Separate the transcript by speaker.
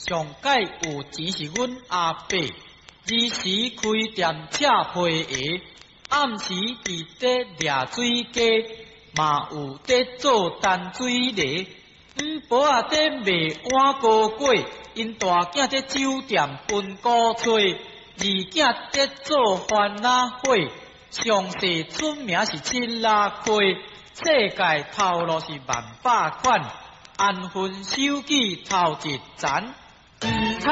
Speaker 1: 上届有钱是阮阿伯，日时开店赤皮鞋，暗时伫底掠水鸡，嘛有伫做淡水梨。婆仔伫卖碗糕粿，因大囝伫酒店分古吹，二囝伫做番仔火，上世出名是七拉开，世界头路是万百款，安分守己头一层。